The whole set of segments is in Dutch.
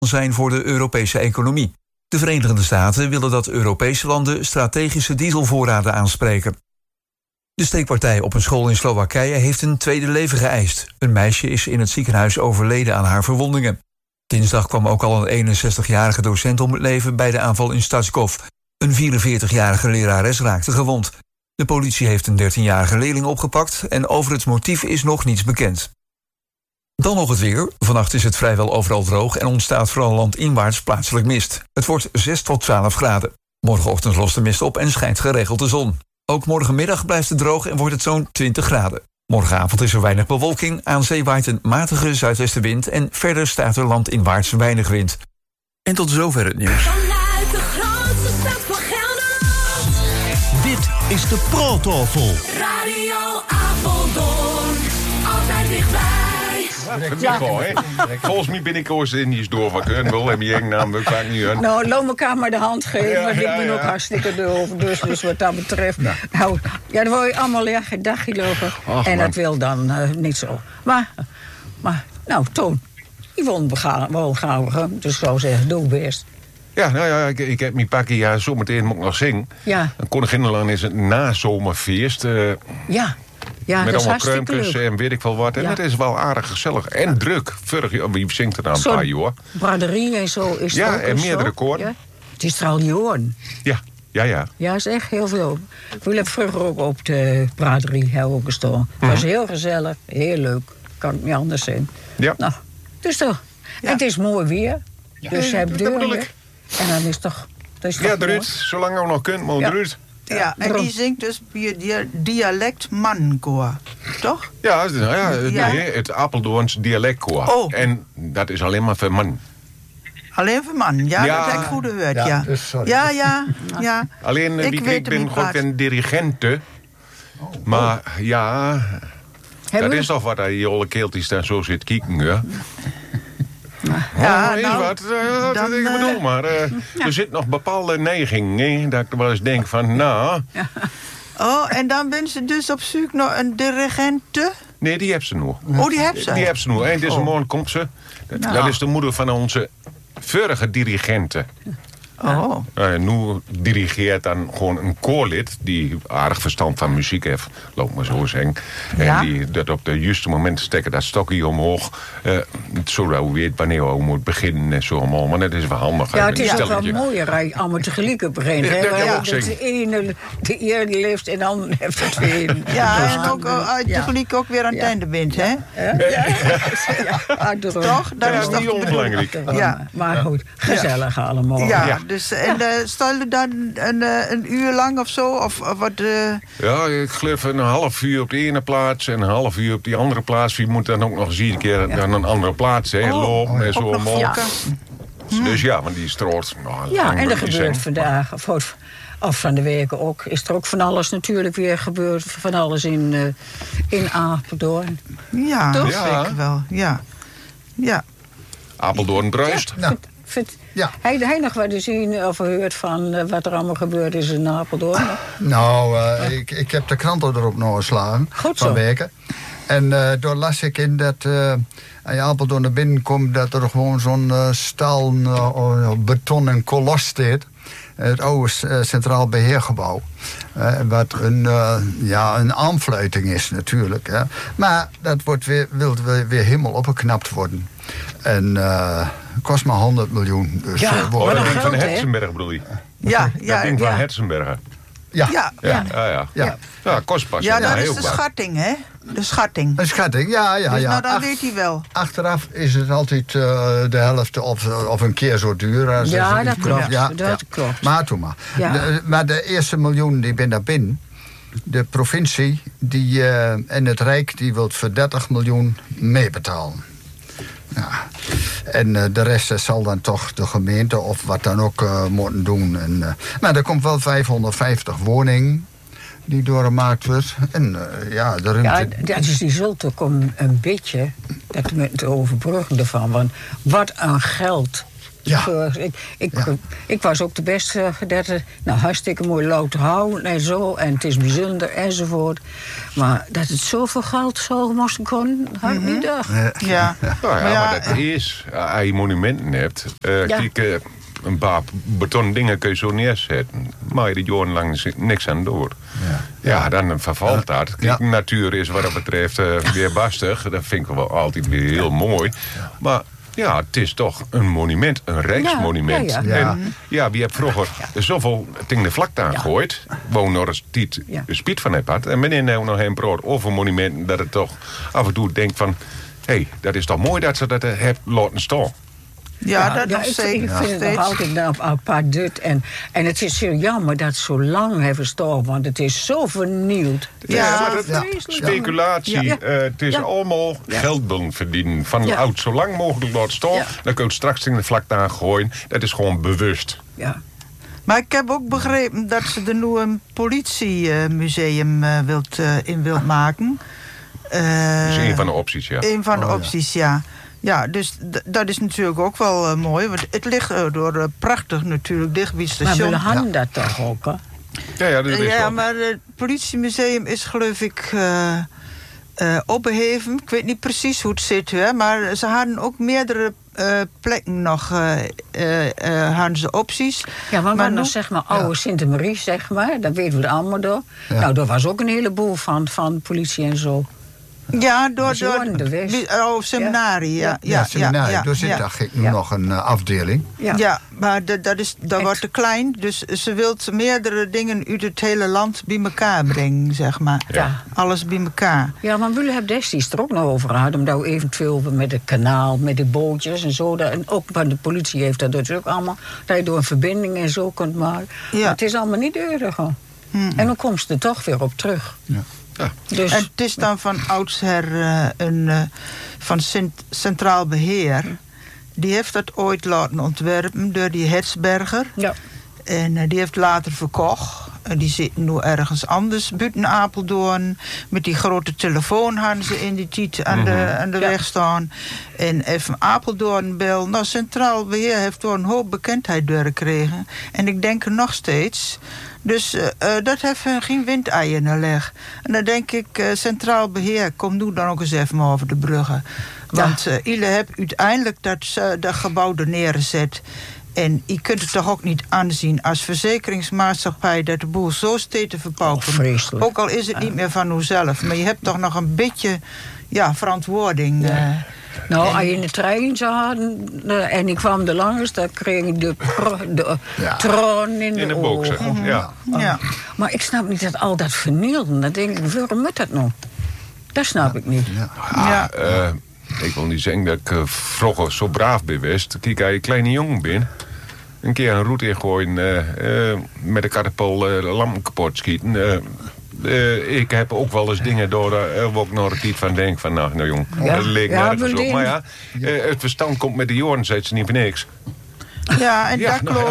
zijn voor de Europese economie. De Verenigde Staten willen dat Europese landen strategische dieselvoorraden aanspreken. De steekpartij op een school in Slowakije heeft een tweede leven geëist. Een meisje is in het ziekenhuis overleden aan haar verwondingen. Dinsdag kwam ook al een 61-jarige docent om het leven bij de aanval in Stadskov. Een 44-jarige lerares raakte gewond. De politie heeft een 13-jarige leerling opgepakt en over het motief is nog niets bekend. Dan nog het weer. Vannacht is het vrijwel overal droog en ontstaat vooral landinwaarts plaatselijk mist. Het wordt 6 tot 12 graden. Morgenochtend lost de mist op en schijnt geregeld de zon. Ook morgenmiddag blijft het droog en wordt het zo'n 20 graden. Morgenavond is er weinig bewolking, aan zee waait een matige zuidwestenwind en verder staat er landinwaarts weinig wind. En tot zover het nieuws. Vanuit de grootste stad van Gelderland. Dit is de Protofel. Radio Apeldoorn, altijd dichtbij. Volgens mij ben ik ooit in die doorvakken. Wil en je naam wil ik niet aan. Nou, laat elkaar maar de hand geven, want ik ben ook hartstikke doof. Dus wat dat betreft. Nou, ja, dan wil je allemaal een dagje lopen. En dat wil dan niet zo. Maar, nou, Toon, je won wel gauw, dus ik zou zeggen, doe best. Ja, nou ja, ik heb mijn pakje, ja, zometeen moet ik nog zingen. Ja. Koninginneland is het nazomerfeest. Ja. Ja, met dat is allemaal hartstikke kruimpjes leuk. en weet ik wel wat. En Ja. het is wel aardig gezellig. En druk. Vorig jaar, wie zingt er nou een paar jaar? Braderie en zo is het ook. Ja, en meerdere zo. koorden. Ja. Het is er al jaren. Ja. Ja, is echt heel veel. We hebben vroeger ook op de braderie ook gestaan. Het was heel gezellig, heel leuk. Kan het niet anders zijn. Ja. Nou, dus toch. Ja. En het is mooi weer. Ja. Dus heb Dat deur bedoel weer. ik. En dan is toch... Dat is Ja, toch mooi. Druut, zolang je nog kunt, maar Ja. Druut. Ja, en die zingt dus dialect mankoor, toch? Ja, Ja. het Apeldoorns dialectkoor. Oh. En dat is alleen maar voor man. Alleen voor man, ja, Ja. dat heb ik goed gehoord, Ja, ja. dus sorry. Ja. Alleen, Ik weet ik hem ben niet gewoon wat. een dirigente. Maar ja, Hebben dat we- is toch wat hij jolle keeltjes daar zo zit kijken, ja. Ja, Weet je nou, wat dan, ik bedoel, maar er zit nog bepaalde neiging, hè, dat ik wel eens denk van, nou... Oh, en dan ben ze dus op zoek naar een dirigente? Nee, die heeft ze nog. Oh, die heeft ze? Die heeft ze nog. En deze morgen komt ze. Nou. Dat is de moeder van onze vorige dirigente. Oh. Nu dirigeert dan gewoon een koorlid die aardig verstand van muziek heeft, laat maar zo zeggen. Ja. En die dat op de juiste moment stekken dat stokje omhoog, zodat we weet wanneer we moet beginnen en zo allemaal. Maar dat is wel handig. Ja, het is ook wel stelletje. mooier als je allemaal tegelijk begint. Ja, hè? dat kan Want ook dat zeggen. de ene leeft en de ander heeft het weer. Ja, en ook tegelijk ook weer aan het einde bent, hè? Toch? Dat Ja, is toch niet de onbelangrijk. bedoeling? Ja. Maar goed, gezellig allemaal. Ja, dus en stel je dan een uur lang of zo? Of wat? Ja, ik geloof een half uur op de ene plaats en een half uur op die andere plaats. Wie moet dan ook nog eens iedere keer naar een andere plaats, hè? Lopen en zo ook nog allemaal. volken? Dus ja, want die stroort. Nou, Ja, lang en wil er ik niet gebeurt zeggen. vandaag, of van de weken ook, is er ook van alles natuurlijk weer gebeurd. Van alles in Apeldoorn. Ja, Toch? dat zeker wel. Ja. Ja. Apeldoorn bruist. Nou, ja. Hij nog wat gezien of gehoord van wat er allemaal gebeurd is in Apeldoorn? Nou, ik heb de kranten erop nog geslagen. Goed zo. Van weken. En door las ik in dat als je Apeldoorn naar binnen komt, dat er gewoon zo'n staal beton en kolos staat. Het oude Centraal Beheergebouw. Wat een aanfluiting is natuurlijk. Hè. Maar dat wil weer helemaal opgeknapt worden. En kost maar 100 miljoen. Dus, Ja, Oh, Wat dat een ding van geld, hè? Herzenberg bedoel je? Ja, Dat ding van ja. Herzenberger. ja. Ja. Ja, kost pas. Ja, dat is heel de wat. schatting, hè? De schatting. Een schatting, ja. Dus nou, dan weet hij wel. Achteraf is het altijd de helft of een keer zo duur. Als Ja, het dat iets klopt. Ja, Dat klopt. Maar toen maar. Ja. Maar de eerste miljoen die ben daar binnen. De provincie en het Rijk die wil voor 30 miljoen meebetalen. Ja. En de rest zal dan toch de gemeente of wat dan ook moeten doen. Maar er komt wel 550 woningen die doorgemaakt wordt. En de ruimte... Ja, dus die zult ook een beetje, dat met de overbruggen ervan, want wat een geld Ja. Ik was ook de beste dat hartstikke mooi lood houden en zo. En het is bijzonder enzovoort. Maar dat het zoveel geld zo moest kunnen, had ik niet gedacht. Ja. Nou ja, maar dat is, als je monumenten hebt. Kijk, een paar betonnen dingen kun je zo neerzetten. Maar je er jarenlang niks aan door. Ja, dan vervalt dat. Kijk, natuur is wat dat betreft weer bastig. Dat vind ik wel altijd weer heel mooi. Maar ja, het is toch een monument, een rijksmonument. En wie heeft vroeger zoveel dingen de vlakte aangegooid, woon nog eens tijd spiet van heb had. En meneer nou nog een brood over monumenten, dat het toch af en toe denkt van, hé, dat is toch mooi dat ze dat hebben laten staan. Ja, dat is zeker. Ik vind het nog altijd apart dut. En het is heel jammer dat het zo lang heeft gestaan, want het is zo vernieuwd. Maar dat speculatie. Het is allemaal geldbullen verdienen. Van oud zo lang mogelijk laten staan. Dan kun je straks in de vlakte aangooien. Dat is gewoon bewust. Ja. Maar ik heb ook begrepen dat ze er nu een politiemuseum in wilt maken. Dat is een van de opties, ja. Een van de opties, ja. Ja, dus dat is natuurlijk ook wel mooi. Want het ligt door prachtig natuurlijk dicht bij het station. Maar we hadden dat toch ook, hè? Ja, dat is wel. Maar het politiemuseum is geloof ik opgeheven. Ik weet niet precies hoe het zit, hè, maar ze hadden ook meerdere plekken nog hadden ze opties. Ja, maar nog zeg maar oude Sint-Marie, zeg maar. Dat weten we allemaal door. Ja. Nou, daar was ook een heleboel van politie en zo. Ja, door seminarie. Ja, seminarie. Daar zit daar nu nog een afdeling. Ja, maar dat wordt te klein. Dus ze wilt meerdere dingen uit het hele land bij elkaar brengen, zeg maar. Ja. Alles bij elkaar. Ja, maar jullie hebben destijds er ook nog over gehad. Omdat we eventueel met het kanaal, met de bootjes en zo. En ook van de politie heeft dat dus ook allemaal. Dat je door een verbinding en zo kunt maken. Ja. Maar het is allemaal niet duurder. En dan komt ze er toch weer op terug. Ja. Ja. Dus. En het is dan van oudsher van Centraal Beheer. Die heeft dat ooit laten ontwerpen door die Hetsberger. Ja. En die heeft later verkocht. En die zit nu ergens anders, buiten Apeldoorn. Met die grote telefoon hadden ze in die tijd aan de weg staan. En even Apeldoorn bel. Nou, Centraal Beheer heeft door een hoop bekendheid doorgekregen. En ik denk er nog steeds. Dus dat heeft geen windeieren naar leg. En dan denk ik, Centraal Beheer, kom nu dan ook eens even over de bruggen. Want jullie hebben uiteindelijk dat gebouw er neergezet. En je kunt het toch ook niet aanzien als verzekeringsmaatschappij dat de boel zo steeds te verpauperen. Ook al is het niet meer van uzelf. Maar je hebt toch nog een beetje verantwoording. Nou, als je in de trein zat en ik kwam er langs, dan kreeg ik de troon in de ogen. Ja. Maar ik snap niet dat al dat vernielden. Dan denk ik, waarom moet dat nou? Dat snap ik niet. Ik wil niet zeggen dat ik vroeger zo braaf ben geweest. Kijk, als je kleine jongen bent, een keer een route ingooien, met een katapult lampen kapot schieten. Ik heb ook wel eens dingen door waar ik nog een tijd van denk van, nou jong, dat leek nergens op. Maar het verstand komt met de jaren, zei ze niet voor niks. Ja, en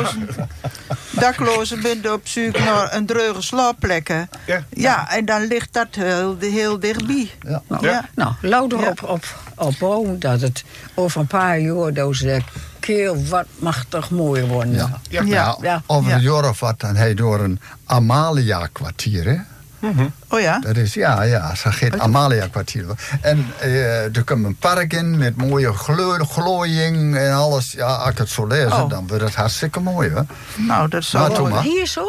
daklozen bent op zoek naar een dreuge slaapplekken. Ja, en dan ligt dat heel dichtbij. Nou, louter op boom dat het over een paar jaar dat keel wat machtig mooi worden. Over een jaar of wat, dan hij door een Amalia-kwartier, hè? Oh ja? Dat is, ze gaat Amalia-kwartier. En er komt een park in met mooie glooiing en alles. Ja, als ik het zo lees, dan wordt het hartstikke mooi, hè? Nou, dat zou hier zo?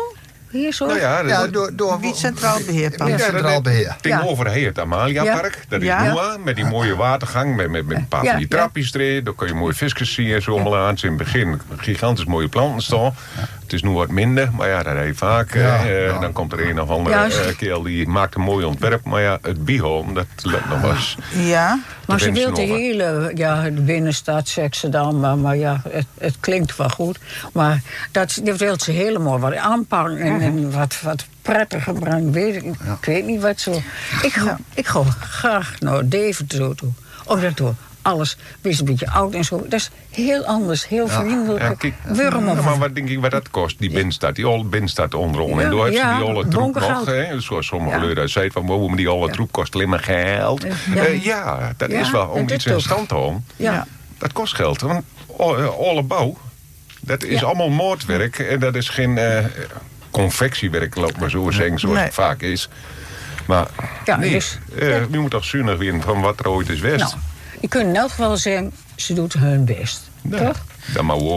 Door wie Centraal Beheer. Centraal Beheer. Tegenover het Amalia-park. Dat is Noah, met die mooie watergang. Met een paar van die trapjes erin. Dan kun je mooie visjes zien en zo allemaal aan. In het begin gigantisch mooie planten staan. Het is nu wat minder, maar dat heeft vaak. Dan komt er een of andere kerel die maakt een mooi ontwerp. Maar het Bieholm, dat lukt nog wel eens. Ja. Maar ze wil de hele de binnenstad, zegt ze dan. Maar het klinkt wel goed. Maar dat wil ze helemaal wat aanpakken en wat prettiger brengen. Ik weet niet wat zo. Ik ga graag naar Deventer toe. Of dat door. Alles is een beetje oud en zo. Dat is heel anders, heel vriendelijk. Maar wat denk ik wat dat kost, die binnenstad? Die oude binnenstad onderom. En door heeft ze die oude troep nog. Zoals sommige lui zeiden van, wow, maar die oude troep kost alleen maar geld. Dat is wel om iets in stand te houden. Dat kost geld. Want alle bouw, Dat is allemaal moordwerk. En dat is geen confectiewerk, laat maar zo zeggen, zoals het vaak is. Maar dus, je moet toch zuinig winnen van wat er ooit is geweest. Nou, je kunt in elk geval zeggen, ze doet hun best. Ja, toch? dat maar